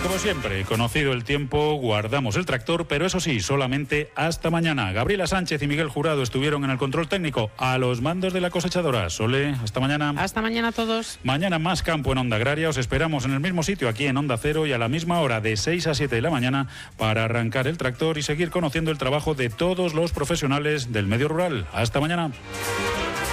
Como siempre, conocido el tiempo, guardamos el tractor, pero eso sí, solamente hasta mañana. Gabriela Sánchez y Miguel Jurado estuvieron en el control técnico a los mandos de la cosechadora. Sole, hasta mañana. Hasta mañana a todos. Mañana más campo en Onda Agraria. Os esperamos en el mismo sitio, aquí en Onda Cero, y a la misma hora, de 6 a 7 de la mañana, para arrancar el tractor y seguir conociendo el trabajo de todos los profesionales del medio rural. Hasta mañana.